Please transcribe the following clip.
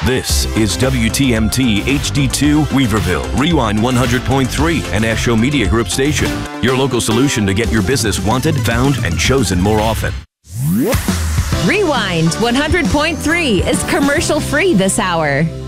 This is WTMT HD2 Weaverville, Rewind 100.3, an Asho Media Group station. Your local solution to get your business wanted, found, and chosen more often. Rewind 100.3 is commercial free this hour.